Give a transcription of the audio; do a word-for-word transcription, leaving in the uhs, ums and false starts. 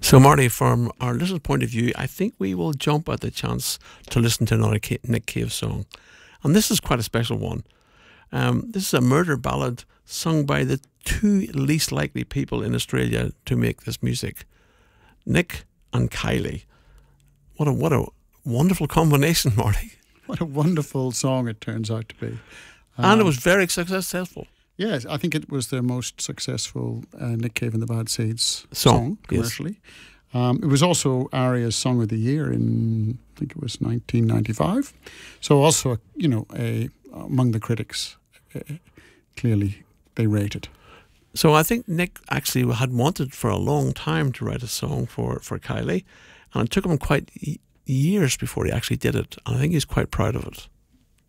So, Marty, from our little point of view, I think we will jump at the chance to listen to another Nick Cave song. And this is quite a special one. Um, this is a murder ballad sung by the two least likely people in Australia to make this music, Nick and Kylie. What a what a wonderful combination, Marty. What a wonderful song it turns out to be. Um, and it was very successful. Yes, I think it was their most successful uh, Nick Cave and the Bad Seeds song, song commercially. Yes. Um, it was also ARIA's Song of the Year in, I think it was nineteen ninety-five. So also, you know, a among the critics, uh, clearly they rate it. So I think Nick actually had wanted for a long time to write a song for, for Kylie, and it took him quite y- years before he actually did it, and I think he's quite proud of it.